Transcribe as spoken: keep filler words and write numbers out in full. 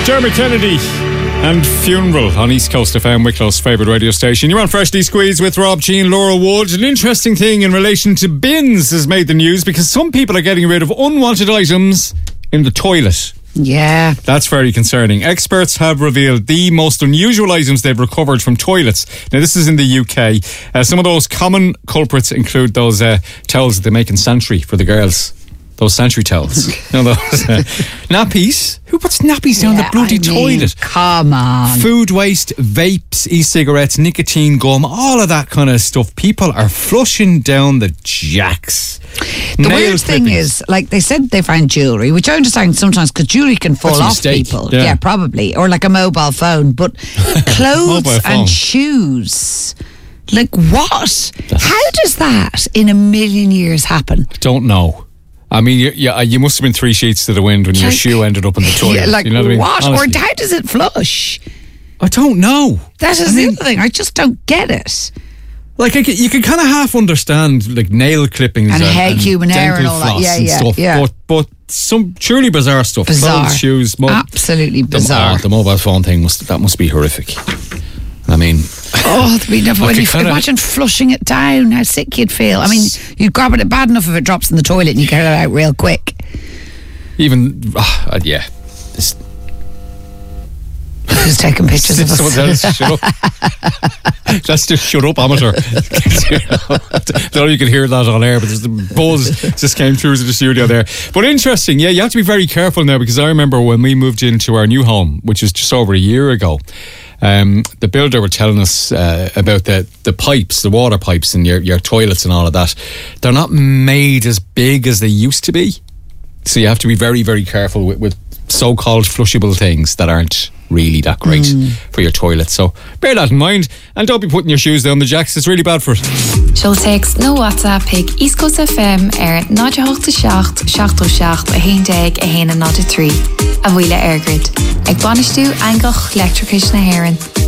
Dermot Kennedy and Funeral on East Coast F M, Wicklow's favourite radio station. You're on Freshly Squeezed with Rob G and Laura Wood. An interesting thing in relation to bins has made the news because some people are getting rid of unwanted items in the toilet. Yeah. That's very concerning. Experts have revealed the most unusual items they've recovered from toilets. Now, this is in the U K. Uh, some of those common culprits include those uh, towels that they make in Santry for the girls. Those Santry towels. You know, those uh, nappies. Who puts nappies down Yeah, the bloody I mean, toilet? Come on. Food waste, vapes, e-cigarettes, nicotine gum, all of that kind of stuff. People are flushing down the jacks. The Nail weird thing clippings. is, like they said, they found jewellery, which I understand sometimes because jewellery can fall That's a off mistake, people. yeah. Yeah. probably, or like a mobile phone. But clothes Mobile phone. and shoes, like what? How does that in a million years happen? Don't know. I mean, you, you, you must have been three sheets to the wind when your Like- shoe ended up in the toilet. Yeah, like you know what I mean? what? Honestly. Or how does it flush? I don't know. That is I mean, the other thing. I just don't get it. Like, I can, you can kind of half understand, like, nail clippings And and, hair and human hair dental and all that. floss Yeah, and yeah, stuff. yeah. But, but some truly bizarre stuff. Bizarre. Clothes, shoes. Mo- Absolutely the, bizarre. uh, the mobile phone thing, must that must be horrific. I mean... Oh, it'd be never, I when could you kinda- imagine flushing it down, how sick you'd feel. I mean, you'd grab it bad enough if it drops in the toilet and you get it out real quick. Even... Uh, yeah. This, Who's taking pictures of Someone us? else, shut up. That's just shut up, amateur. I don't know if you can hear that on air, but there's the buzz just came through to the studio there. But interesting, yeah, you have to be very careful now because I remember when we moved into our new home, which was just over a year ago, um, the builder were telling us uh, about the, the pipes, the water pipes in your, your toilets and all of that. They're not made as big as they used to be. So you have to be very, very careful with, with so-called flushable things that aren't really that great mm. for your toilet. So bear that in mind and don't be putting your shoes down the jacks. It's really bad for it. She'll text no WhatsApp pick East Coast F M er nine hoogte shacht shacht o shacht a heen dag a heen a nod a tree a wheeler ergrid. Ag banish du angach electrician a heron.